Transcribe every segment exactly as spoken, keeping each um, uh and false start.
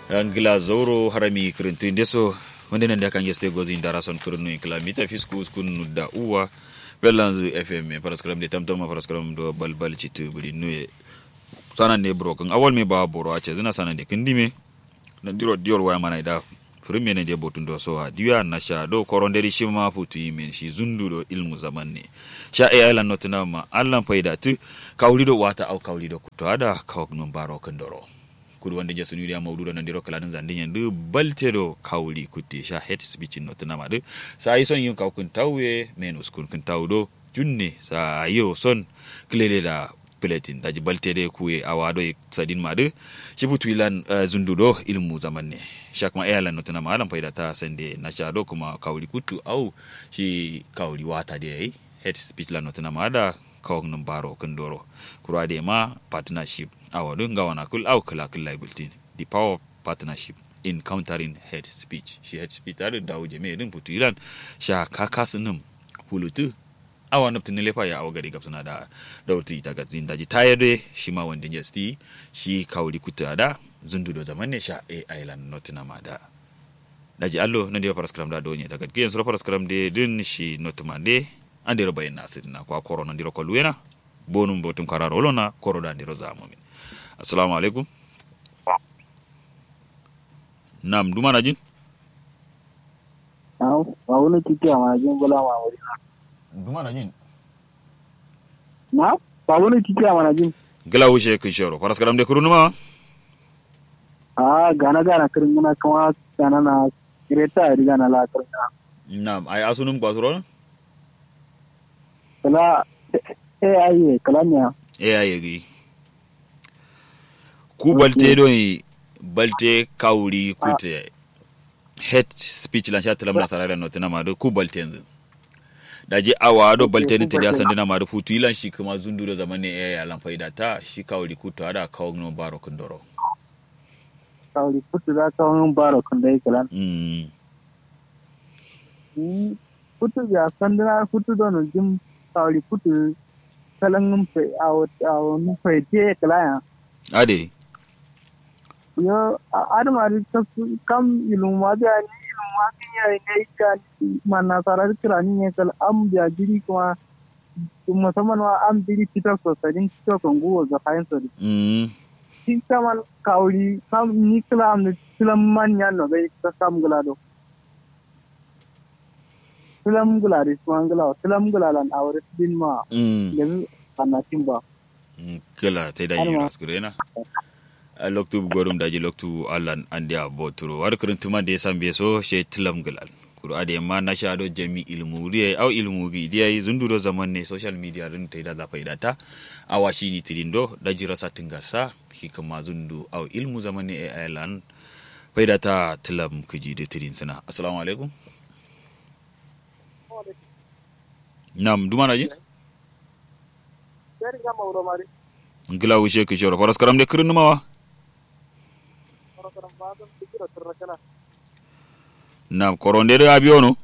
angla zoro harami kirintin deso wanda nan da kan yeste gozi ndara son kirinu kilamita fisku kun da uwa belanzu fm paraskram de tamtama paraskram do balbal citu buri nuye sanan ne broken awal me ba boro a ce zina sanan de kindime nan diro dior waya mana da firme ne de botun do so ha diya na sha do koronderi shima futu yimen shi zundu do ilmu zaman ne sha ai lan notuna ma allan faida tu kawli do wata au kawli do kuto ada kawk non baro kandoro kudu wanda jasu ni da mawdu nan diro kala nan zandin yandu balte do kawli kutti sha het speech notuna ma de sai son yin kawkun tawwe menus kun kun tawdo junne sa yo son klele da platin daji balte de kuye awado sadin made shibutu ilan uh, zundudo ilmu zaman ne shakma airline notuna malam faida ta sande na shado kuma kawli kutu au shi kawli wata de head speech la notuna mada kawng numbaro kandoro kurade ma partnership awado ngawana kul au kala kul liability the power partnership in countering head speech shi head speech da dawo me din putu ilan sha kakasunum hulutu awa naftin lefa ya awa gari gabsuna da dauti ta gazin daji tayade shi ma wanda ya sti shi kawli kuta da zundu do zaman ne sha a island notina ma da daji allo nan da paraskram da donye ta gadgen so paraskram de din shi notuma de ande ro bayna sidina kwa corona ndiro ko luena bonum botum kararo lona koro da ndiro zamu min assalamu alaikum nam duma na jin aw wa wona tike ma jin gola ma wuri duma na jin na ba wani kike mana jin gala wuce kun shoro faras karam de kurunu ma ah gana gana kirin muna kuma kana na kireta riga na la kirna nam ai asunum kwasuro kala eh ayi kala nya eh ayi gi ku balte do balte kawri kute head speech lan sha talam na sarara no tana ma do ku balte yanzu daji awa do balteni tidi asandina madu futu ilan shi kuma zundu do zamane e alan faida ta shi kawli kuto ada kawno baro kundoro kawli kuto da kawno baro kundai kalan mm mm kuto ya sandina kuto do no jim kawli kuto kalan pe aw aw nu pe te kala ade yo adama ri kam ilmu ma da wakin yayi ne ka mana sarar kirani ne kal am da jiri kuma musamman wa am jiri fitar sosai to kan go ga fayin sori mm kin kaman kauri kam ni kalam ne filam man ya no ga ka kam gulado filam gulari swangala filam gulalan awre din ma mm yanzu ana timba kala tai da yin askurena a loktu gorum daji loktu allan andia boturo war kurintuma de sambe so she tilam galal kuru ade ma na shado jami ilmu riye au ilmu gi diye zunduro zaman ne social media rin taida za faida ta awashi ni tilindo daji rasa tingasa hikama zundu au ilmu zaman ne e island faida ta tilam kiji de tilin sana assalamu alaikum nam dumana ji sai ga mauro mari ngila wishe kishoro faras karam de kurnumawa na korondere abiono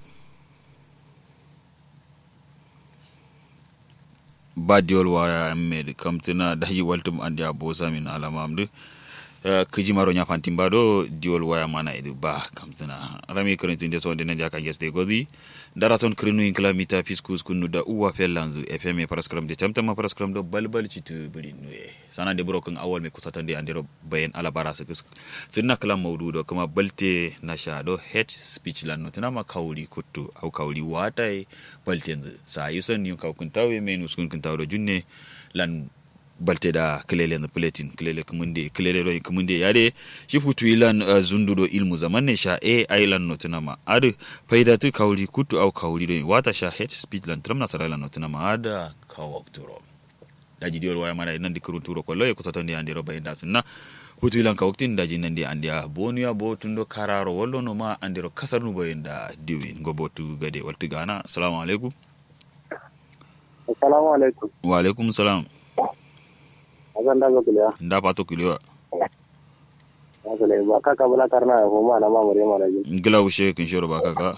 badiol wa med kamtina daji waltum andi abosa min alamamdu Uh, kiji maro nya fantim bado diol waya mana edu ba kamtana rami kurenti nde so ndene jaka geste gozi daraton krinu inkla mita fiskus kunu da uwa felanzu fm paraskram de tamtama paraskram do balbal citu buri nuye sana de broken awal me kusatan de andero bayen ala barasa kus sinna kala mawdu do kuma balte na shado head speech lan notana ma kawli kuttu au kawli watai baltenzu sa yuson yu kaw kuntawe menus kun kuntaw do junne lan balte da kilele na platin kilele kumunde kilele ro kumunde yade shi futu ilan uh, zundudo ilmu zaman ne sha e island notunama adu faida tu kawli kutu au kawli do wata sha head speed lan tramna sarala notunama ada kawakturo daji diol waya mara nan dikuru turo ko loye ko satande ande ro bayda sunna futu ilan kawtin daji nande ande bonu ya botundo kararo wollo no ma ande ro kasarnu bayda diwin go botu gade waltu gana assalamu alaikum assalamu alaikum wa alaikum salam azanda ga kuliya nda pato kuliwa azale ba kaka bala karna ko ma na mamure ma raji ngila ushe kin shoro ba kaka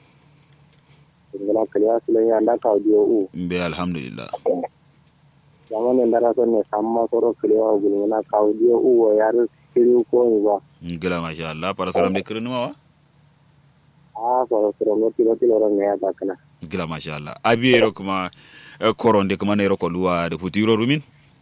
ngila kuliya sulen ya nda ka audio u mbe alhamdulillah zaman da rason ne samma soro kilewa gulmuna kaudiyo uwo yar kiri ko ni ba ngila masha Allah para salam de kirnu ma ah soro soro no tiro tiro ran ne ata kana ngila masha Allah abiyero kuma koronde kuma ne roko luwa de futiro rumin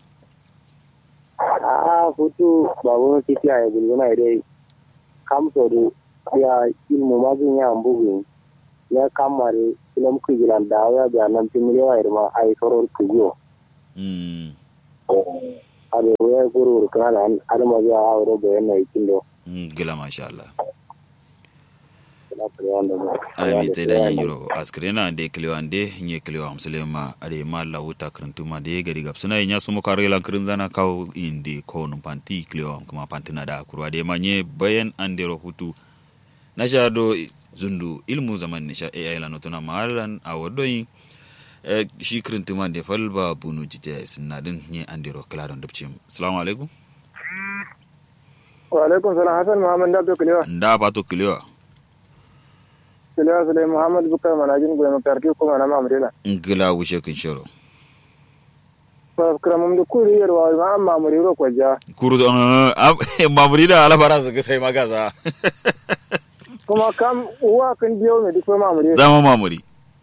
ah futu bawo kiti ay gulmuna ide kam so do ya ilmu mazin ya ambugu ya kamare ilam kujilan dawa ya nan timilewa irma ay soro kujo mm ade we guru kana adama ya awro be na ikindo ngila masha Allah ami te da yiro askrena de kliwande nye kliwa amselema ade malla wuta krantuma de gari gapsuna nya sumo kare lan krinzana kaw indi ko no panti kliwa kuma pantina da kurwa de manye bayan andero hutu na shado zundu ilmu zaman nisha ai la notuna malan awodoyin shi krantuma de falba bunu jite sinadin nye andero kladon dubcim assalamu alaikum wa alaikum salam hasan muhammad da kliwa nda ba to kliwa Sila Sula Muhammad Bukar manajin gue makarki kuma na mamrela. Ngila wuce kin shoro. Fa kramum du kuri yarwa ma amma muriro kwaja. Kuru don mamrida ala bara su sai magaza. Kuma kam uwa kan biyo ne duk mamuri. Zama mamuri.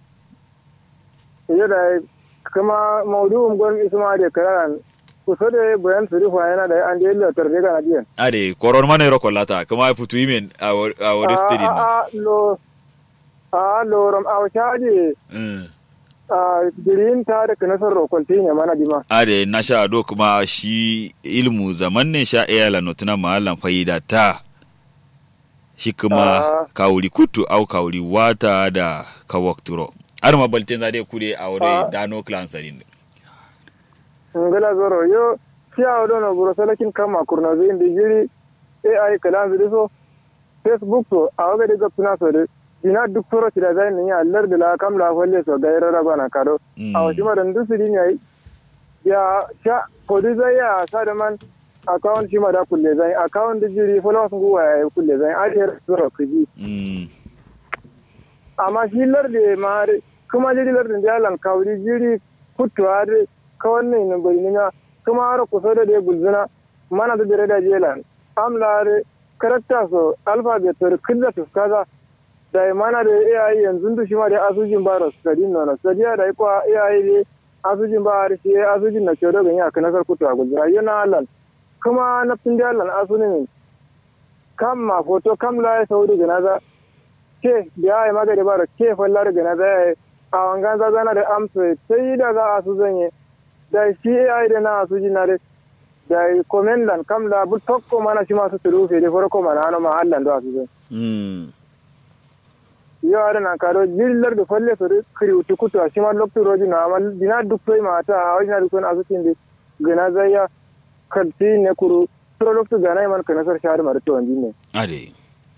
Yada kuma maudu'un gon isma da karan kusa da bayan surifa yana da an da yalla tarbe ga nadiyan. Ade koron mana ro kollata kuma futu yimen a wori steady. A lo a lorom a shaje a jirin ta da kanasar rokolti ne mana dima ade na sha do kuma shi ilmu zaman ne sha iyala notuna mahallan faida ta shi kuma kawuri kutu au kawuri wata da kawakturo har ma balten zade kure a wuri dano clan sarin ngala zoro yo siya do no buro salakin kama kurna zai indi jiri ai kalan zai so facebook to a waga daga tuna so de ina duk toro tira zai ne ya lar da la kam la holle so gaira raba na kado a wasu madan du siri ne ya sha kodi zai ya sa da man account shi ma da kulle zai account da jiri followers nguwa ya kulle zai a da zoro kiji amma shi lar da ma kuma jiri lar da jalan kawri jiri kutuwa da kawanne ne bari ne kuma har kusa da da gulzuna mana da dare da jelan amla karakta so alphabet to killa to kaza da mana da A I yanzu da shi ma da asujin baro study no no study da ko A I ne asujin ba har shi asujin na cewa ga ya kana sarkuto a gulzuna yana Allah kuma na tun da Allah asunin kam ma foto kam la saudi ganaza ke da ai maga da baro ke fallar ganaza a wangan zazana da amsa sai da za a su zanye da shi A I da na asujin na da komendan kam da bu tokko mana shi masu turu fe de farko mana ana ma Allah da su mm yo ara na karo jillar da falle su kiri uti kutu shi ma lokto roji na amal dina duk sai mata a wajen dukkan asutin de gana zaya kalti ne kuru pro lokto gana man kana sar shahar mar to wandi ne ade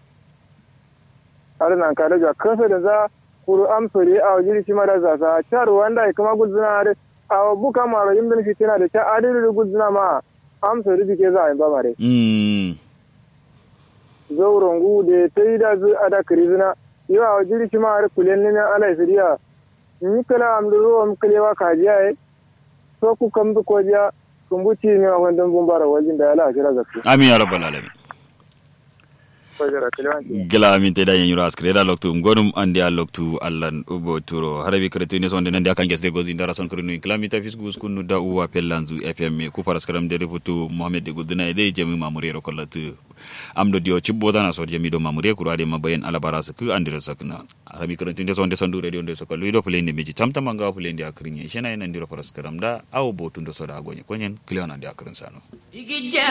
ara na karo ja kasa da za kuru amsore a wajen shi ma da za sa char wanda kuma gulzuna a buka maro yin bin fitina da ta adiru gulzuna ma amsa da ke za a yi ba mare. Zauren gude ta yi da zu a da kirizina, yau a wajen shi ma har kulen neman ala siriya, ni kala amduru am kalewa kajiya ya, so ku kam du kojiya, kun buci ne a wanda bumbara wajen da ya la shira zafi. Amin ya rabbal alamin. gila min te da yen yura askre da loktu ngonum andi a loktu allan ubo turo harabi kretu ne sonde nandi akan gesde gozi ndara son krenu kilamita fisgus kunu da uwa pellanzu fm ku paraskaram de refutu mohammed de gudna de jami mamure ro kollatu amdo dio cibbo dana so jami do mamure ku rade mabayen ala baras ku andira sakna harabi kretu ne sonde sandu radio de so ko lido plende meji tamtama nga plende akrinye shena en andira paraskaram da aw bo tundo so da gonye konyen kliona de akrin sano